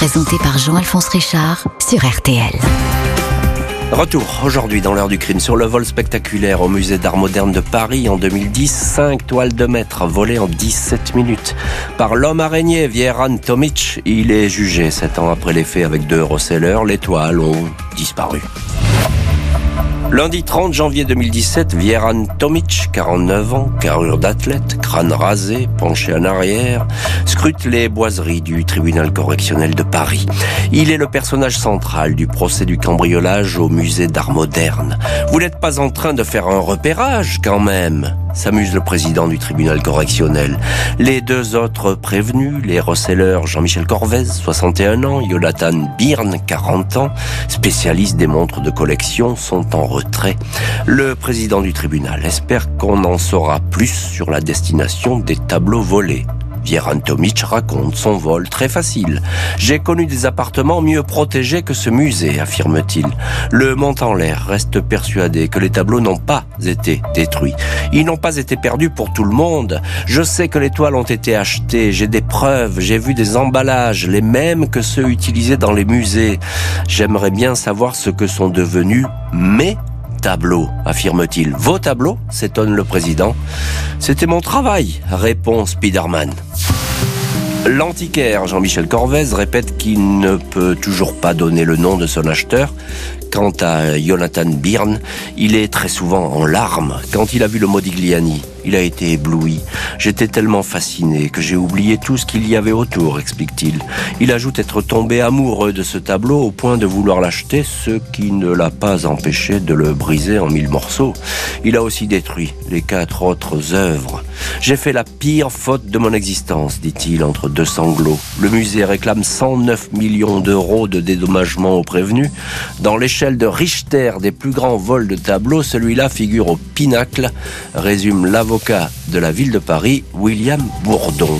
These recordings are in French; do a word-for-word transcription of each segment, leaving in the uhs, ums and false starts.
présenté par Jean-Alphonse Richard sur R T L. Retour aujourd'hui dans l'heure du crime sur le vol spectaculaire au musée d'art moderne de Paris en deux mille dix. Cinq toiles de maître volées en dix-sept minutes par l'homme araignée Vjeran Tomić. Il est jugé sept ans après les faits avec deux resellers. Les toiles ont disparu. Lundi trente janvier deux mille dix-sept, Vjeran Tomić, quarante-neuf ans, carrure d'athlète, crâne rasé, penché en arrière, scrute les boiseries du tribunal correctionnel de Paris. Il est le personnage central du procès du cambriolage au musée d'art moderne. Vous n'êtes pas en train de faire un repérage quand même, s'amuse le président du tribunal correctionnel. Les deux autres prévenus, les resellers Jean-Michel Corvez, soixante et un ans, Jonathan Byrne, quarante ans, spécialiste des montres de collection, sont en retrait. Le président du tribunal espère qu'on en saura plus sur la destination des tableaux volés. Vjeran Tomić raconte son vol très facile. « J'ai connu des appartements mieux protégés que ce musée », affirme-t-il. Le montant en l'air reste persuadé que les tableaux n'ont pas été détruits. Ils n'ont pas été perdus pour tout le monde. Je sais que les toiles ont été achetées. J'ai des preuves. J'ai vu des emballages, les mêmes que ceux utilisés dans les musées. J'aimerais bien savoir ce que sont devenus mes tableaux, affirme-t-il. « Vos tableaux ?» s'étonne le président. « C'était mon travail », répond Spiderman. L'antiquaire Jean-Michel Corvez répète qu'il ne peut toujours pas donner le nom de son acheteur. Quant à Jonathan Byrne, il est très souvent en larmes quand il a vu le Modigliani. Il a été ébloui. « J'étais tellement fasciné que j'ai oublié tout ce qu'il y avait autour », explique-t-il. Il ajoute être tombé amoureux de ce tableau au point de vouloir l'acheter, ce qui ne l'a pas empêché de le briser en mille morceaux. Il a aussi détruit les quatre autres œuvres. « J'ai fait la pire faute de mon existence », dit-il entre deux sanglots. Le musée réclame cent neuf millions d'euros de dédommagement aux prévenus. Dans l'échelle de Richter des plus grands vols de tableaux, celui-là figure au pinacle, résume l'avocat de la ville de Paris, William Bourdon.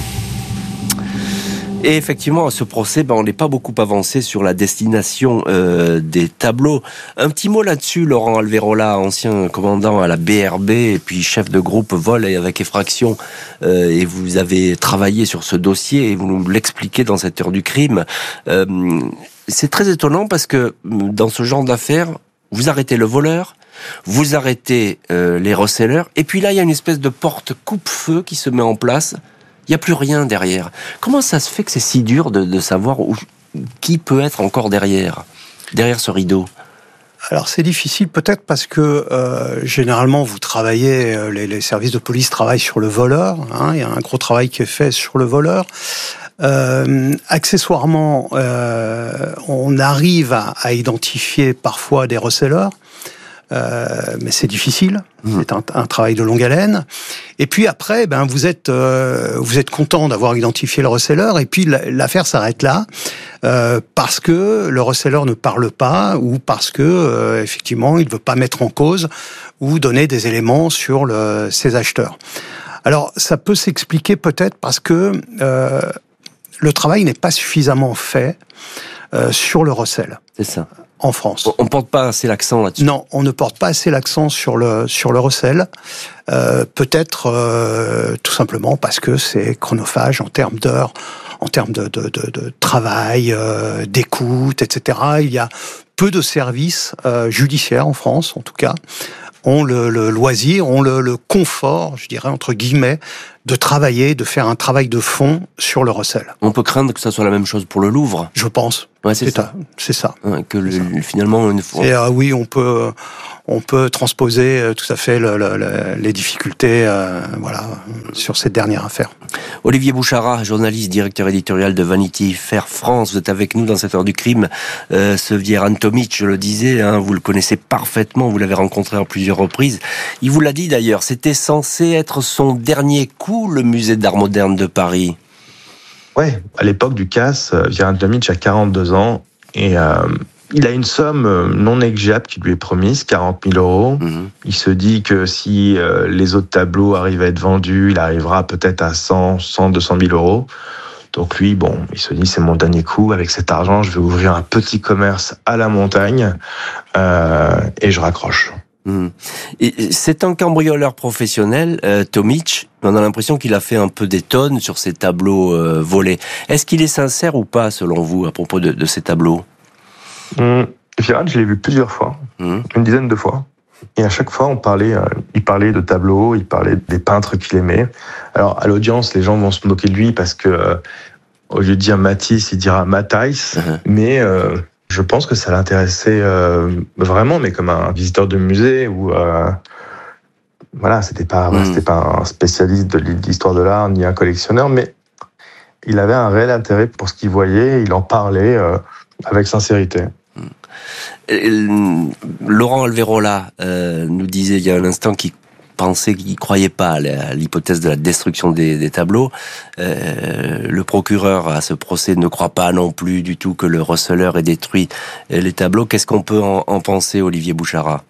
Et effectivement, à ce procès, ben, on n'est pas beaucoup avancé sur la destination euh, des tableaux. Un petit mot là-dessus, Laurent Alverola, ancien commandant à la B R B et puis chef de groupe vol et avec effraction, euh, et vous avez travaillé sur ce dossier et vous nous l'expliquez dans cette heure du crime. Euh, c'est très étonnant parce que dans ce genre d'affaires, vous arrêtez le voleur, vous arrêtez euh, les resellers, et puis là, il y a une espèce de porte coupe-feu qui se met en place. Il n'y a plus rien derrière. Comment ça se fait que c'est si dur de, de savoir où, qui peut être encore derrière, derrière ce rideau ? Alors c'est difficile peut-être parce que euh, généralement vous travaillez, euh, les, les services de police travaillent sur le voleur, hein, il y a un gros travail qui est fait sur le voleur. Euh, accessoirement, euh, on arrive à, à identifier parfois des resellers. Euh, mais c'est difficile, mmh. c'est un, un travail de longue haleine. Et puis après, ben vous êtes euh, vous êtes content d'avoir identifié le reseller, et puis l'affaire s'arrête là euh, parce que le reseller ne parle pas, ou parce que euh, effectivement il veut pas mettre en cause ou donner des éléments sur le, ses acheteurs. Alors ça peut s'expliquer peut-être parce que euh, le travail n'est pas suffisamment fait euh, sur le recel. C'est ça. En France. On ne porte pas assez l'accent là-dessus. Non, on ne porte pas assez l'accent sur le sur le recel. Euh, peut-être euh, tout simplement parce que c'est chronophage en termes d'heures, en termes de, de, de, de travail, euh, d'écoute, et cetera. Il y a peu de services euh, judiciaires en France, en tout cas, ont le, le loisir, ont le, le confort, je dirais entre guillemets, de travailler, de faire un travail de fond sur le recel. On peut craindre que ça soit la même chose pour le Louvre. Je pense. Ouais, c'est, c'est ça. C'est ça. Ouais, que le, c'est ça. Finalement, une fois. Et euh, oui, on peut, on peut transposer euh, tout à fait le, le, le, les difficultés, euh, voilà, sur cette dernière affaire. Olivier Bouchara, journaliste, directeur éditorial de Vanity Fair France, vous êtes avec nous dans cette heure du crime. Euh, ce Vjeran Tomić, je le disais, hein, vous le connaissez parfaitement, vous l'avez rencontré à plusieurs reprises. Il vous l'a dit d'ailleurs, c'était censé être son dernier coup, le musée d'art moderne de Paris. Ouais, à l'époque du casse, Vjeran Tomić a quarante-deux ans et euh, il a une somme non négligeable qui lui est promise, quarante mille euros. Mmh. Il se dit que si euh, les autres tableaux arrivent à être vendus, il arrivera peut-être à cent, cent, deux cent mille euros. Donc lui, bon, il se dit c'est mon dernier coup. Avec cet argent, je vais ouvrir un petit commerce à la montagne euh, et je raccroche. Mmh. Et c'est un cambrioleur professionnel, euh, Tomic. On a l'impression qu'il a fait un peu des tonnes sur ces tableaux euh, volés. Est-ce qu'il est sincère ou pas, selon vous, à propos de, de ces tableaux? mmh. Viérane, je l'ai vu plusieurs fois, mmh. une dizaine de fois. Et à chaque fois, on parlait, euh, il parlait de tableaux, il parlait des peintres qu'il aimait. Alors, à l'audience, les gens vont se moquer de lui parce que, euh, au lieu de dire Matisse, il dira Matthijs. Mmh. Mais euh, je pense que ça l'intéressait euh, vraiment, mais comme un visiteur de musée ou euh, voilà, c'était pas, mmh. c'était pas un spécialiste de l'histoire de l'art ni un collectionneur, mais il avait un réel intérêt pour ce qu'il voyait. Il en parlait euh, avec sincérité. Laurent Alverola euh, nous disait il y a un instant qu'il pensait qu'il ne croyait pas à l'hypothèse de la destruction des, des tableaux. Euh, le procureur à ce procès ne croit pas non plus du tout que le receleur ait détruit les tableaux. Qu'est-ce qu'on peut en, en penser, Olivier Bouchara?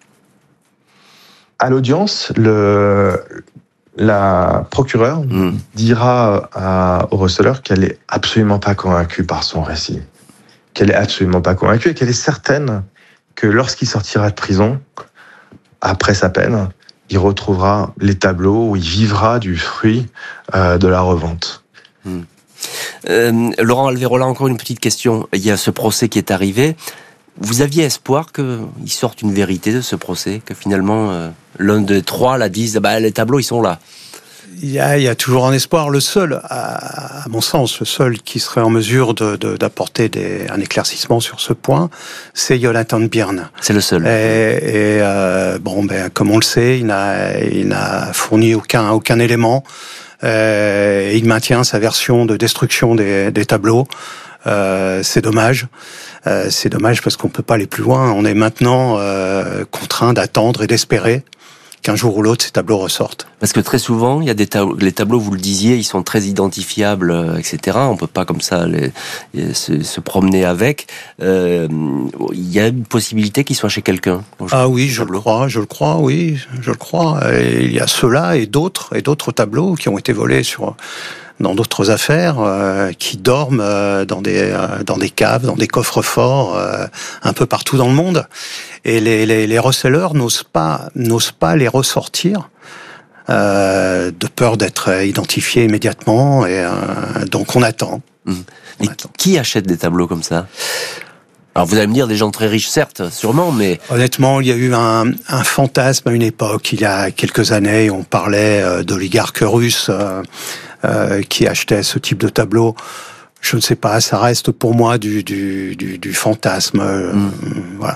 À l'audience, le, la procureure mmh. dira à, au receleur qu'elle n'est absolument pas convaincue par son récit. Qu'elle est absolument pas convaincue et qu'elle est certaine que lorsqu'il sortira de prison, après sa peine, il retrouvera les tableaux où il vivra du fruit euh, de la revente. Mmh. Euh, Laurent Alverola, encore une petite question. Il y a ce procès qui est arrivé. Vous aviez espoir qu'il sorte une vérité de ce procès, que finalement euh, l'un des trois la dise, bah, les tableaux ils sont là? Il y, a, il y a toujours un espoir. Le seul, à, à mon sens, le seul qui serait en mesure de, de, d'apporter des, un éclaircissement sur ce point, c'est Jonathan Byrne. C'est le seul. Et, et euh, bon, ben, comme on le sait, il n'a, il n'a fourni aucun, aucun élément. Euh, il maintient sa version de destruction des, des tableaux. Euh, c'est dommage. Euh, c'est dommage parce qu'on peut pas aller plus loin. On est maintenant euh, contraint d'attendre et d'espérer qu'un jour ou l'autre, ces tableaux ressortent. Parce que très souvent, il y a des tableaux, les tableaux, vous le disiez, ils sont très identifiables, et cetera. On peut pas comme ça les, les, se, se promener avec. Euh, il y a une possibilité qu'ils soient chez quelqu'un. Ah oui, je le crois, je le crois, oui, je le crois. Et il y a ceux-là et d'autres, et d'autres tableaux qui ont été volés sur dans d'autres affaires, euh, qui dorment euh, dans des euh, dans des caves, dans des coffres-forts, euh, un peu partout dans le monde. Et les les, les receleurs n'osent pas n'osent pas les ressortir euh, de peur d'être identifiés immédiatement. Et euh, donc on attend. Mmh. Mais on attend. Qui achète des tableaux comme ça? Alors vous allez me dire des gens très riches, certes, sûrement, mais... Honnêtement, il y a eu un, un fantasme à une époque, il y a quelques années, on parlait euh, d'oligarques russes euh, euh, qui achetaient ce type de tableau. Je ne sais pas, ça reste pour moi du, du, du, du fantasme. Euh, mmh. Voilà.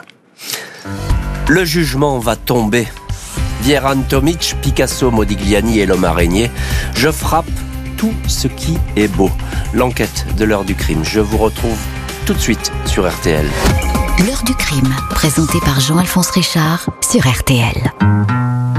Le jugement va tomber. Vieran Tomic, Picasso, Modigliani et l'homme araignée. Je frappe tout ce qui est beau. L'enquête de l'heure du crime. Je vous retrouve tout de suite sur R T L. L'heure du crime, présentée par Jean-Alphonse Richard sur R T L.